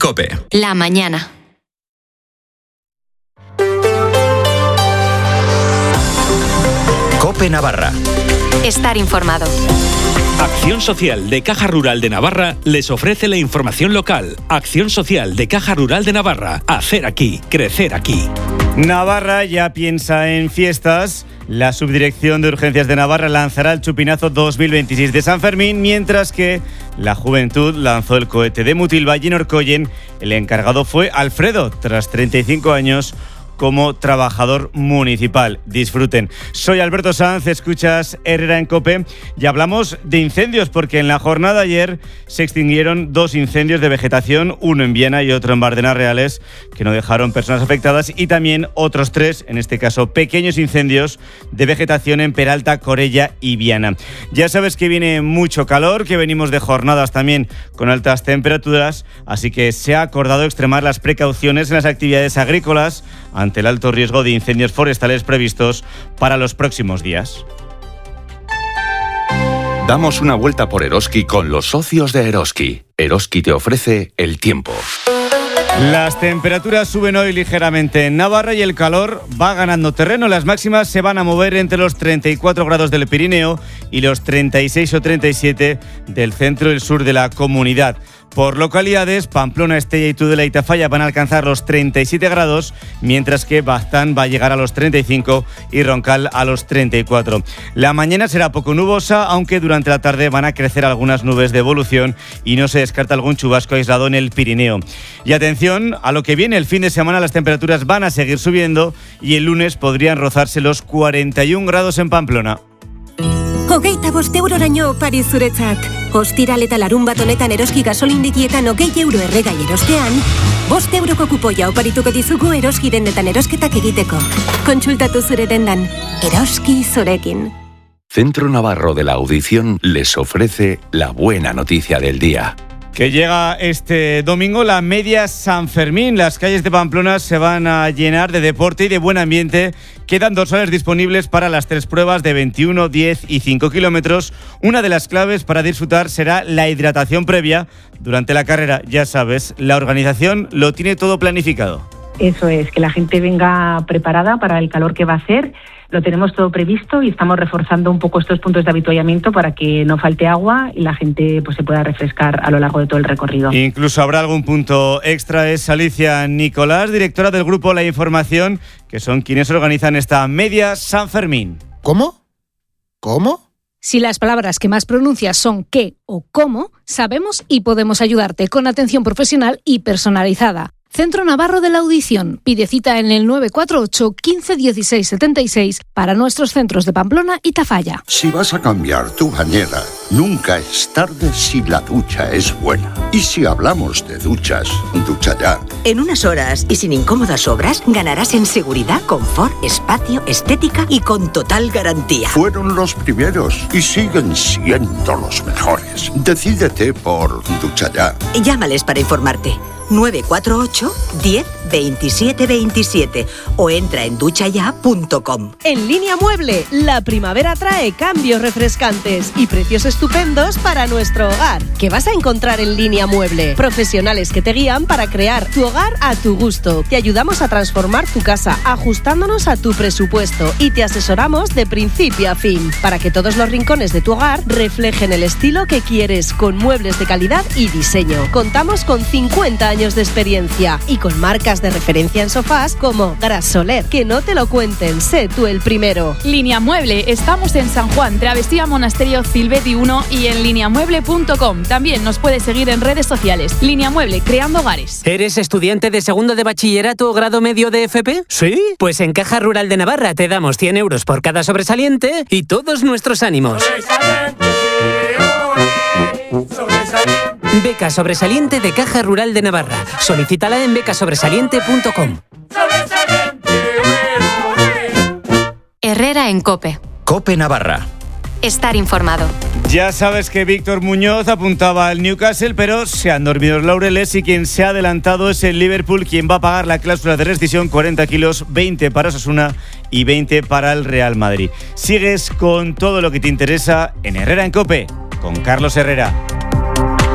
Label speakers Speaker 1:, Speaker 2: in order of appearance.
Speaker 1: COPE.
Speaker 2: La mañana.
Speaker 1: COPE Navarra.
Speaker 2: Estar informado.
Speaker 3: Acción Social de Caja Rural de Navarra les ofrece la información local. Acción Social de Caja Rural de Navarra. Hacer aquí, crecer aquí.
Speaker 4: Navarra ya piensa en fiestas. La Subdirección de Urgencias de Navarra lanzará el chupinazo 2026 de San Fermín, mientras que la Juventud lanzó el cohete de Mutilva y en Orcoyen el encargado fue Alfredo, tras 35 años como trabajador municipal. Disfruten. Soy Alberto Sanz, escuchas Herrera en COPE y hablamos de incendios porque en la jornada de ayer se extinguieron 2 incendios de vegetación, uno en Viana y otro en Bardenas Reales, que no dejaron personas afectadas, y también otros 3, en este caso pequeños incendios de vegetación en Peralta, Corella y Viana. Ya sabes que viene mucho calor, que venimos de jornadas también con altas temperaturas, así que se ha acordado extremar las precauciones en las actividades agrícolas ante el alto riesgo de incendios forestales previstos para los próximos días.
Speaker 5: Damos una vuelta por Eroski con los socios de Eroski. Eroski te ofrece el tiempo.
Speaker 4: Las temperaturas suben hoy ligeramente en Navarra y el calor va ganando terreno. Las máximas se van a mover entre los 34 grados del Pirineo y los 36 o 37 del centro y el sur de la comunidad. Por localidades, Pamplona, Estella y Tudela y Tafalla van a alcanzar los 37 grados, mientras que Baztán va a llegar a los 35 y Roncal a los 34. La mañana será poco nubosa, aunque durante la tarde van a crecer algunas nubes de evolución y no se descarta algún chubasco aislado en el Pirineo. Y atención a lo que viene, el fin de semana las temperaturas van a seguir subiendo y el lunes podrían rozarse los 41 grados en Pamplona.
Speaker 6: 25 euroraino opari zuretzak. Ostiral eta larun bat honetan Eroski gasolindegietan 20 euro erregai erostean, 5 euroko kupoia oparituko dizugu Eroski dendetan erosketak egiteko. Kontsultatu zure dendan. Eroski zurekin.
Speaker 5: Centro Navarro de la Audición les ofrece la buena noticia del día.
Speaker 4: Que llega este domingo la Media San Fermín. Las calles de Pamplona se van a llenar de deporte y de buen ambiente. Quedan dorsales disponibles para las 3 pruebas de 21, 10 y 5 kilómetros. Una de las claves para disfrutar será la hidratación previa durante la carrera. Ya sabes, la organización lo tiene todo planificado.
Speaker 7: Eso es, que la gente venga preparada para el calor que va a hacer. Lo tenemos todo previsto y estamos reforzando un poco estos puntos de avituallamiento para que no falte agua y la gente pues se pueda refrescar a lo largo de todo el recorrido.
Speaker 4: Incluso habrá algún punto extra. Es Alicia Nicolás, directora del grupo La Información, que son quienes organizan esta Media San Fermín.
Speaker 8: ¿Cómo? ¿Cómo?
Speaker 9: Si las palabras que más pronuncias son qué o cómo, sabemos y podemos ayudarte con atención profesional y personalizada. Centro Navarro de la Audición. Pide cita en el 948 15 16 76 para nuestros centros de Pamplona y Tafalla.
Speaker 10: Si vas a cambiar tu bañera, nunca es tarde si la ducha es buena. Y si hablamos de duchas, Ducha Ya.
Speaker 11: En unas horas y sin incómodas obras, ganarás en seguridad, confort, espacio, estética y con total garantía.
Speaker 10: Fueron los primeros y siguen siendo los mejores. Decídete por Ducha Ya.
Speaker 11: Llámales para informarte. 948 10 27 27 o entra en duchaya.com.
Speaker 12: En Línea Mueble, la primavera trae cambios refrescantes y precios estupendos para nuestro hogar. ¿Qué vas a encontrar en Línea Mueble? Profesionales que te guían para crear tu hogar a tu gusto. Te ayudamos a transformar tu casa ajustándonos a tu presupuesto y te asesoramos de principio a fin para que todos los rincones de tu hogar reflejen el estilo que quieres con muebles de calidad y diseño. Contamos con 50 años de experiencia y con marcas de referencia en sofás como Gras Soler. Que no te lo cuenten, sé tú el primero.
Speaker 13: Línea Mueble, estamos en San Juan, Travesía Monasterio Silveti 1 y en lineamueble.com. También nos puedes seguir en redes sociales. Línea Mueble, creando hogares.
Speaker 14: ¿Eres estudiante de segundo de bachillerato o grado medio de FP? ¿Sí? Pues en Caja Rural de Navarra te damos 100 euros por cada sobresaliente y todos nuestros ánimos. Beca sobresaliente de Caja Rural de Navarra. Solicítala en becasobresaliente.com.
Speaker 2: Herrera en COPE.
Speaker 1: COPE Navarra.
Speaker 2: Estar informado.
Speaker 4: Ya sabes que Víctor Muñoz apuntaba al Newcastle, pero se han dormido los laureles y quien se ha adelantado es el Liverpool, quien va a pagar la cláusula de rescisión, 40 kilos, 20 para Osasuna y 20 para el Real Madrid. Sigues con todo lo que te interesa en Herrera en COPE, con Carlos Herrera.